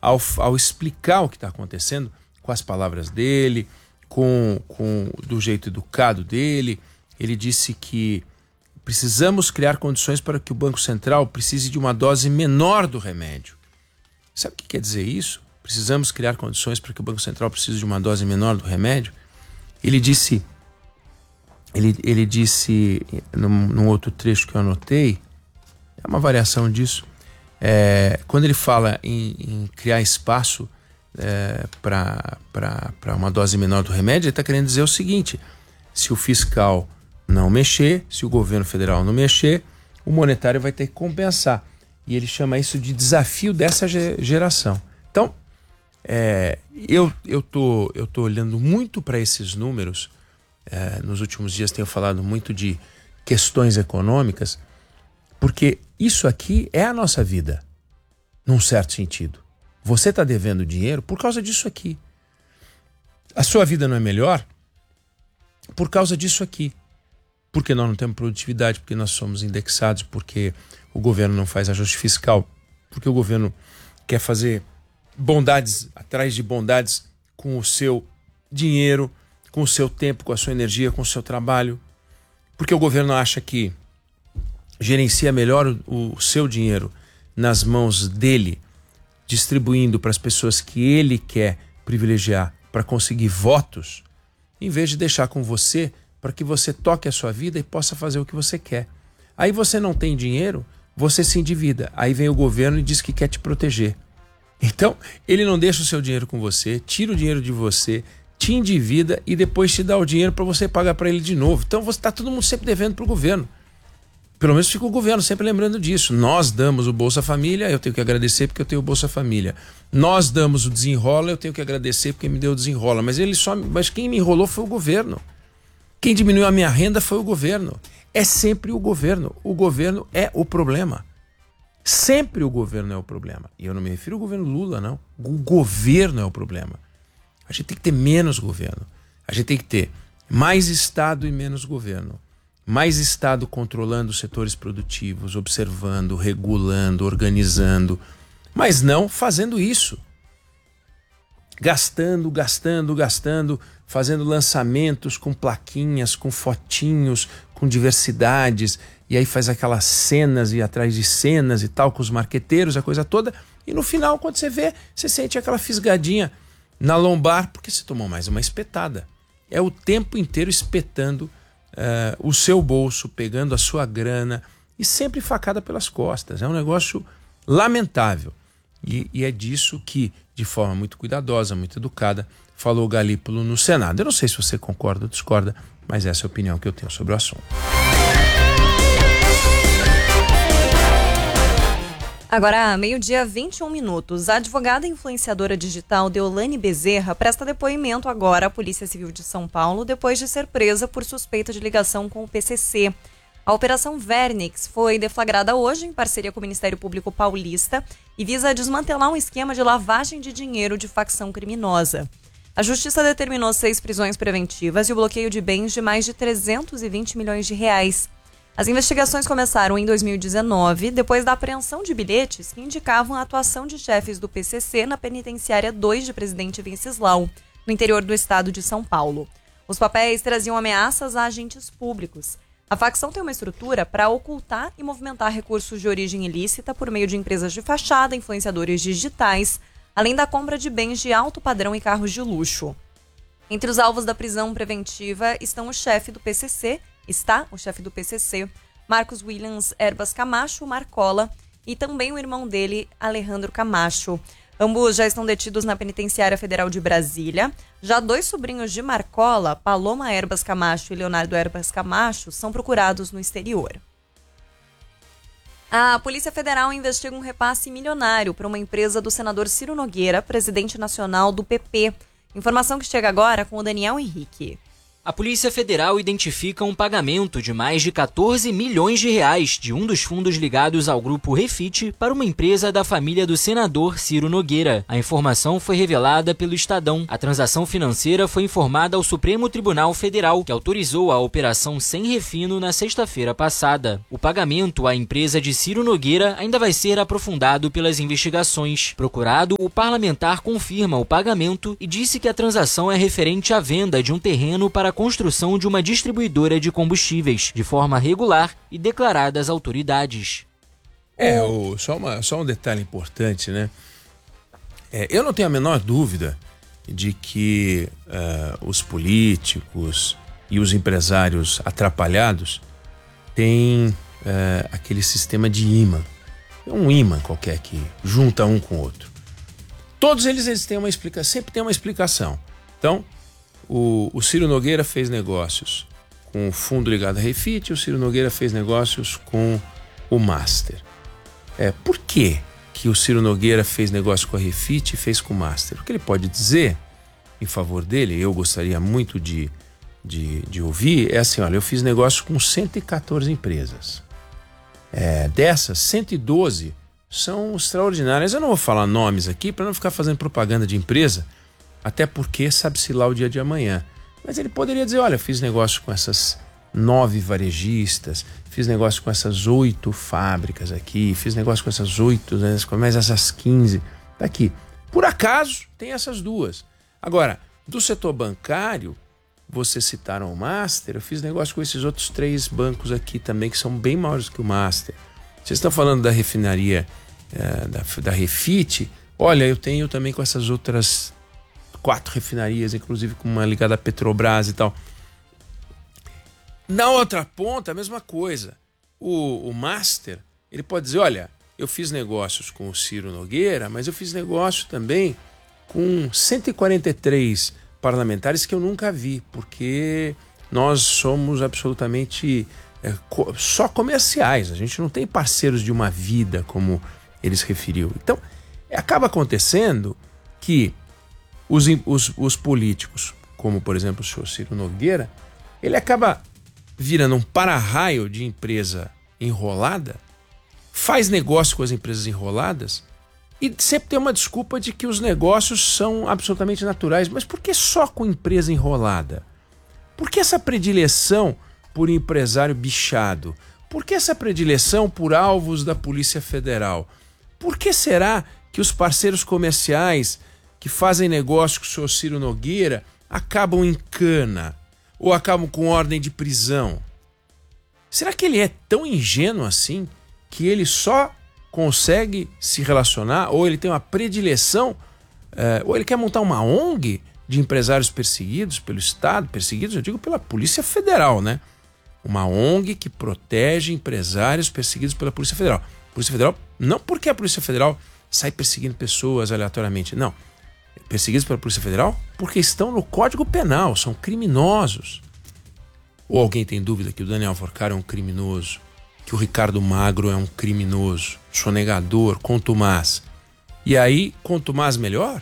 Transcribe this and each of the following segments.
ao explicar o que está acontecendo, com as palavras dele, do jeito educado dele, ele disse que precisamos criar condições para que o Banco Central precise de uma dose menor do remédio. Sabe o que quer dizer isso? Precisamos criar condições para que o Banco Central precise de uma dose menor do remédio? Ele disse num outro trecho que eu anotei, é uma variação disso, quando ele fala em criar espaço para uma dose menor do remédio, ele está querendo dizer o seguinte: se o fiscal não mexer, se o governo federal não mexer, o monetário vai ter que compensar. E ele chama isso de desafio dessa geração. Então, eu tô olhando muito para esses números. Nos últimos dias tenho falado muito de questões econômicas, porque isso aqui é a nossa vida, num certo sentido. Você está devendo dinheiro por causa disso aqui. A sua vida não é melhor por causa disso aqui. Porque nós não temos produtividade, porque nós somos indexados, porque o governo não faz ajuste fiscal, porque o governo quer fazer bondades atrás de bondades com o seu dinheiro, com o seu tempo, com a sua energia, com o seu trabalho, porque o governo acha que gerencia melhor o seu dinheiro nas mãos dele, distribuindo para as pessoas que ele quer privilegiar para conseguir votos, em vez de deixar com você para que você toque a sua vida e possa fazer o que você quer. Aí você não tem dinheiro, você se endivida. Aí vem o governo e diz que quer te proteger. Então, ele não deixa o seu dinheiro com você, tira o dinheiro de você, te endivida e depois te dá o dinheiro para você pagar para ele de novo. Então, você está todo mundo sempre devendo para o governo. Pelo menos fica o governo sempre lembrando disso. Nós damos o Bolsa Família, eu tenho que agradecer porque eu tenho o Bolsa Família. Nós damos o Desenrola, eu tenho que agradecer porque me deu o Desenrola. Mas quem me enrolou foi o governo. Quem diminuiu a minha renda foi o governo. É sempre o governo. O governo é o problema. Sempre o governo é o problema. E eu não me refiro ao governo Lula, não. O governo é o problema. A gente tem que ter menos governo. A gente tem que ter mais Estado e menos governo. Mais Estado controlando os setores produtivos, observando, regulando, organizando. Mas não fazendo isso. Gastando, fazendo lançamentos com plaquinhas, com fotinhos, com diversidades, e aí faz aquelas cenas e atrás de cenas e tal, com os marqueteiros, a coisa toda, e no final, quando você vê, você sente aquela fisgadinha na lombar, porque você tomou mais uma espetada. É o tempo inteiro espetando o seu bolso, pegando a sua grana, e sempre facada pelas costas. É um negócio lamentável. E é disso que, de forma muito cuidadosa, muito educada, falou o Galípolo no Senado. Eu não sei se você concorda ou discorda, mas essa é a opinião que eu tenho sobre o assunto. Agora, 12:21. A advogada e influenciadora digital Deolane Bezerra presta depoimento agora à Polícia Civil de São Paulo depois de ser presa por suspeita de ligação com o PCC. A Operação Vernix foi deflagrada hoje em parceria com o Ministério Público Paulista e visa desmantelar um esquema de lavagem de dinheiro de facção criminosa. A Justiça determinou 6 prisões preventivas e o bloqueio de bens de mais de 320 milhões de reais. As investigações começaram em 2019, depois da apreensão de bilhetes que indicavam a atuação de chefes do PCC na penitenciária 2 de Presidente Venceslau, no interior do estado de São Paulo. Os papéis traziam ameaças a agentes públicos. A facção tem uma estrutura para ocultar e movimentar recursos de origem ilícita por meio de empresas de fachada, influenciadores digitais, além da compra de bens de alto padrão e carros de luxo. Entre os alvos da prisão preventiva está o chefe do PCC, Marcos Williams Erbas Camacho, Marcola, e também o irmão dele, Alejandro Camacho. Ambos já estão detidos na Penitenciária Federal de Brasília. Já 2 sobrinhos de Marcola, Paloma Erbas Camacho e Leonardo Erbas Camacho, são procurados no exterior. A Polícia Federal investiga um repasse milionário para uma empresa do senador Ciro Nogueira, presidente nacional do PP. Informação que chega agora com o Daniel Henrique. A Polícia Federal identifica um pagamento de mais de 14 milhões de reais de um dos fundos ligados ao grupo Refit para uma empresa da família do senador Ciro Nogueira. A informação foi revelada pelo Estadão. A transação financeira foi informada ao Supremo Tribunal Federal, que autorizou a operação Sem Refino na sexta-feira passada. O pagamento à empresa de Ciro Nogueira ainda vai ser aprofundado pelas investigações. Procurado, o parlamentar confirma o pagamento e disse que a transação é referente à venda de um terreno para a construção de uma distribuidora de combustíveis, de forma regular e declarada às autoridades. Só um detalhe importante, né? Eu não tenho a menor dúvida de que os políticos e os empresários atrapalhados têm aquele sistema de imã. É um imã qualquer que junta um com o outro. Todos eles têm uma explicação, sempre tem uma explicação. Então, o Ciro Nogueira fez negócios com o fundo ligado à Refit, o Ciro Nogueira fez negócios com o Master. Por que o Ciro Nogueira fez negócio com a Refit e fez com o Master? O que ele pode dizer em favor dele, eu gostaria muito de ouvir, é assim, olha, eu fiz negócio com 114 empresas. Dessas, 112 são extraordinárias. Eu não vou falar nomes aqui para não ficar fazendo propaganda de empresa, até porque sabe-se lá o dia de amanhã. Mas ele poderia dizer, olha, eu fiz negócio com essas 9 varejistas, fiz negócio com essas 8 fábricas aqui, fiz negócio com essas 8, né, mais essas 15, tá aqui. Por acaso, tem essas 2. Agora, do setor bancário, vocês citaram o Master, eu fiz negócio com esses outros 3 bancos aqui também, que são bem maiores que o Master. Vocês estão falando da refinaria, da Refit, olha, eu tenho também com essas outras 4 refinarias, inclusive com uma ligada à Petrobras e tal. Na outra ponta, a mesma coisa. O Master, ele pode dizer, olha, eu fiz negócios com o Ciro Nogueira, mas eu fiz negócio também com 143 parlamentares que eu nunca vi, porque nós somos absolutamente só comerciais, a gente não tem parceiros de uma vida, como eles referiu. Então, acaba acontecendo que os políticos, como por exemplo o senhor Ciro Nogueira, ele acaba virando um para-raio de empresa enrolada, faz negócio com as empresas enroladas e sempre tem uma desculpa de que os negócios são absolutamente naturais. Mas por que só com empresa enrolada? Por que essa predileção por empresário bichado? Por que essa predileção por alvos da Polícia Federal? Por que será que os parceiros comerciais que fazem negócio com o senhor Ciro Nogueira acabam em cana ou acabam com ordem de prisão? Será que ele é tão ingênuo assim que ele só consegue se relacionar, ou ele tem uma predileção, ou ele quer montar uma ONG de empresários perseguidos pelo Estado, perseguidos, eu digo, pela Polícia Federal, né? Uma ONG que protege empresários perseguidos pela Polícia Federal. Polícia Federal, não porque a Polícia Federal sai perseguindo pessoas aleatoriamente, não. Perseguidos pela Polícia Federal porque estão no Código Penal, são criminosos. Ou alguém tem dúvida que o Daniel Alforcaro é um criminoso, que o Ricardo Magro é um criminoso, sonegador, contumaz. E aí, contumaz melhor?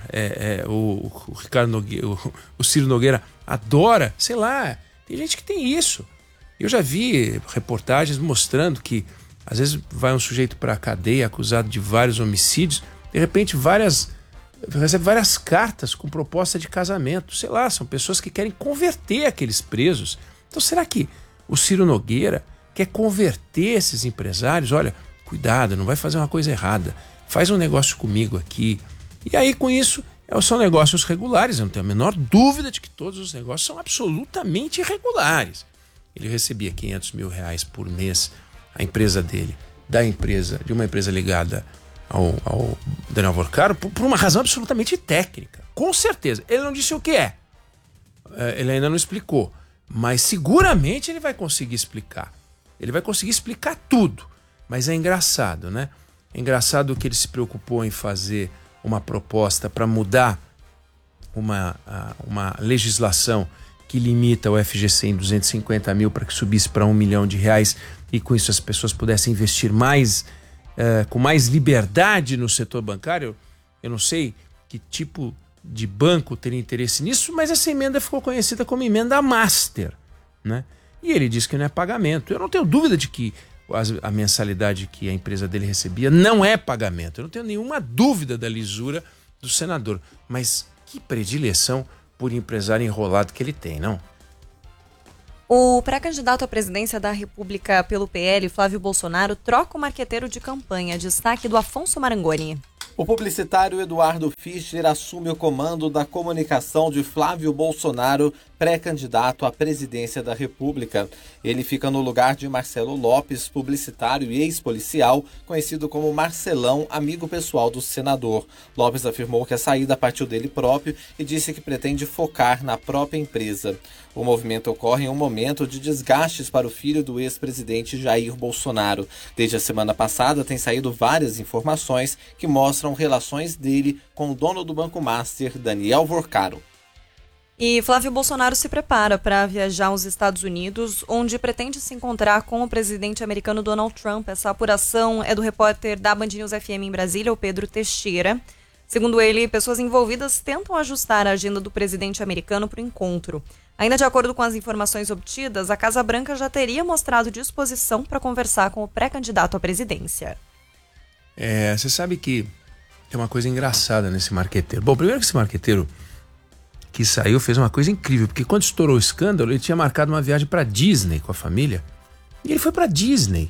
O Ricardo Nogueira, o Ciro Nogueira adora, sei lá, tem gente que tem isso. Eu já vi reportagens mostrando que às vezes vai um sujeito para a cadeia acusado de vários homicídios, de repente recebe várias cartas com proposta de casamento. Sei lá, são pessoas que querem converter aqueles presos. Então será que o Ciro Nogueira quer converter esses empresários? Olha, cuidado, não vai fazer uma coisa errada. Faz um negócio comigo aqui. E aí com isso são negócios regulares. Eu não tenho a menor dúvida de que todos os negócios são absolutamente irregulares. Ele recebia R$500 mil por mês, a empresa dele, de uma empresa ligada ao Daniel Alforcaro, por uma razão absolutamente técnica. Com certeza. Ele não disse o que é. Ele ainda não explicou. Mas seguramente ele vai conseguir explicar. Ele vai conseguir explicar tudo. Mas é engraçado, né? É engraçado que ele se preocupou em fazer uma proposta para mudar uma legislação que limita o FGC em 250 mil para que subisse para R$1 milhão e com isso as pessoas pudessem investir mais, com mais liberdade no setor bancário. Eu não sei que tipo de banco teria interesse nisso, mas essa emenda ficou conhecida como emenda master, né? E ele disse que não é pagamento. Eu não tenho dúvida de que a mensalidade que a empresa dele recebia não é pagamento. Eu não tenho nenhuma dúvida da lisura do senador. Mas que predileção por empresário enrolado que ele tem, não? O pré-candidato à presidência da República pelo PL, Flávio Bolsonaro, troca o marqueteiro de campanha. Destaque do Afonso Marangoni. O publicitário Eduardo Fischer assume o comando da comunicação de Flávio Bolsonaro, pré-candidato à presidência da República. Ele fica no lugar de Marcelo Lopes, publicitário e ex-policial, conhecido como Marcelão, amigo pessoal do senador. Lopes afirmou que a saída partiu dele próprio e disse que pretende focar na própria empresa. O movimento ocorre em um momento de desgastes para o filho do ex-presidente Jair Bolsonaro. Desde a semana passada, tem saído várias informações que mostram relações dele com o dono do Banco Master, Daniel Vorcaro. E Flávio Bolsonaro se prepara para viajar aos Estados Unidos, onde pretende se encontrar com o presidente americano Donald Trump. Essa apuração é do repórter da Band News FM em Brasília, o Pedro Teixeira. Segundo ele, pessoas envolvidas tentam ajustar a agenda do presidente americano para o encontro. Ainda de acordo com as informações obtidas, a Casa Branca já teria mostrado disposição para conversar com o pré-candidato à presidência. Você sabe que tem uma coisa engraçada nesse marqueteiro. Bom, primeiro que esse marqueteiro que saiu fez uma coisa incrível, porque quando estourou o escândalo, ele tinha marcado uma viagem para Disney com a família, e ele foi para Disney.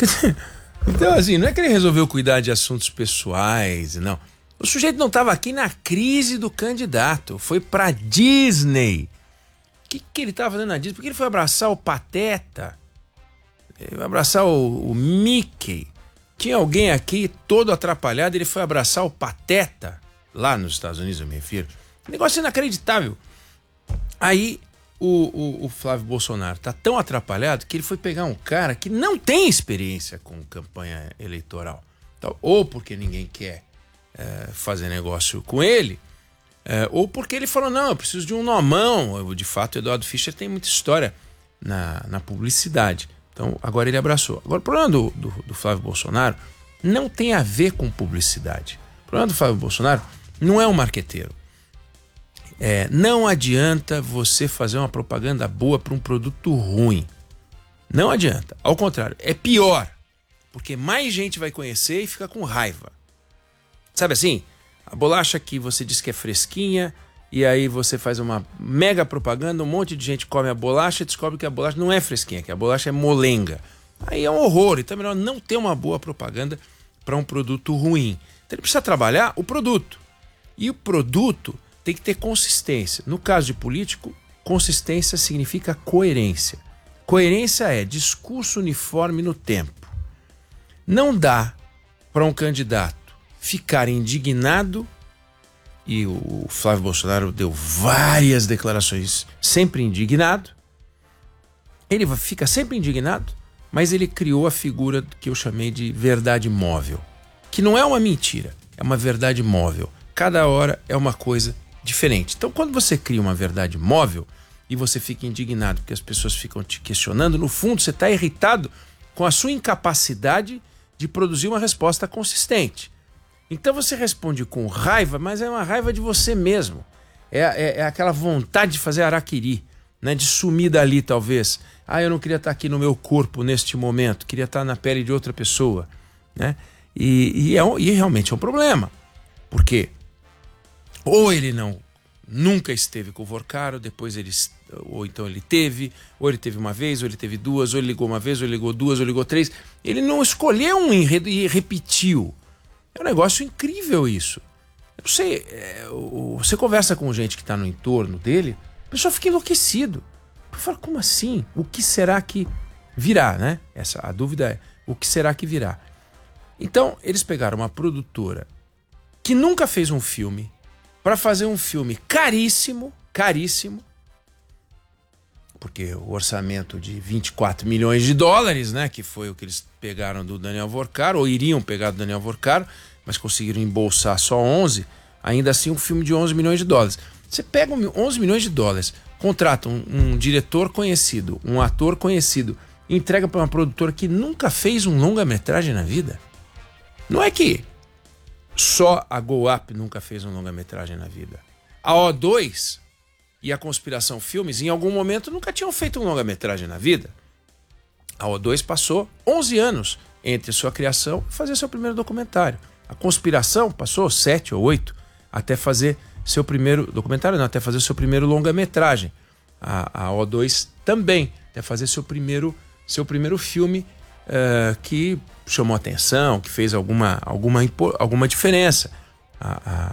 Então, assim, não é que ele resolveu cuidar de assuntos pessoais, não. O sujeito não estava aqui na crise do candidato, foi para Disney. O que ele estava fazendo na Disney? Porque ele foi abraçar o Pateta, ele foi abraçar o Mickey. Tinha alguém aqui todo atrapalhado, ele foi abraçar o Pateta, lá nos Estados Unidos, eu me refiro. Negócio inacreditável. Aí o Flávio Bolsonaro tá tão atrapalhado que ele foi pegar um cara que não tem experiência com campanha eleitoral. Então, ou porque ninguém quer fazer negócio com ele, ou porque ele falou, não, eu preciso de um nomão. De fato, o Eduardo Fischer tem muita história na publicidade. Então, agora ele abraçou. Agora, o problema do Flávio Bolsonaro não tem a ver com publicidade. O problema do Flávio Bolsonaro não é um marqueteiro. Não adianta você fazer uma propaganda boa para um produto ruim. Não adianta. Ao contrário, é pior. Porque mais gente vai conhecer e fica com raiva. Sabe assim? A bolacha que você diz que é fresquinha, e aí você faz uma mega propaganda, um monte de gente come a bolacha e descobre que a bolacha não é fresquinha, que a bolacha é molenga. Aí é um horror. Então é melhor não ter uma boa propaganda para um produto ruim. Então ele precisa trabalhar o produto. E o produto tem que ter consistência. No caso de político, consistência significa coerência. Coerência é discurso uniforme no tempo. Não dá para um candidato ficar indignado, e o Flávio Bolsonaro deu várias declarações sempre indignado. Ele fica sempre indignado, mas ele criou a figura que eu chamei de verdade móvel, que não é uma mentira, é uma verdade móvel. Cada hora é uma coisa diferente. Então, quando você cria uma verdade móvel e você fica indignado porque as pessoas ficam te questionando, no fundo você está irritado com a sua incapacidade de produzir uma resposta consistente. Então você responde com raiva, mas é uma raiva de você mesmo. É aquela vontade de fazer harakiri, né? De sumir dali talvez. Eu não queria estar aqui no meu corpo neste momento, queria estar na pele de outra pessoa, né? E realmente é um problema. Por quê? Ou ele nunca esteve com o Vorcaro, ou então ele teve, ou ele teve uma vez, ou ele teve duas, ou ele ligou uma vez, ou ele ligou duas, ou ele ligou três. Ele não escolheu um enredo e repetiu. É um negócio incrível isso. Eu não sei, você conversa com gente que está no entorno dele, a pessoa fica enlouquecido. Fala, como assim? O que será que virá, né? A dúvida é, o que será que virá? Então, eles pegaram uma produtora que nunca fez um filme, para fazer um filme caríssimo, porque o orçamento de 24 milhões de dólares, né, que foi o que eles pegaram do Daniel Vorcaro, ou iriam pegar do Daniel Vorcaro, mas conseguiram embolsar só 11, ainda assim um filme de 11 milhões de dólares. Você pega 11 milhões de dólares, contrata um diretor conhecido, um ator conhecido, e entrega para uma produtora que nunca fez um longa-metragem na vida. Não é que só a Go Up nunca fez um longa-metragem na vida. A O2 e a Conspiração Filmes, em algum momento, nunca tinham feito um longa-metragem na vida. A O2 passou 11 anos entre sua criação e fazer seu primeiro documentário. A Conspiração passou 7 ou 8 até fazer seu primeiro documentário, não, até fazer seu primeiro longa-metragem. A O2 também, até fazer seu primeiro filme que chamou atenção, que fez alguma diferença.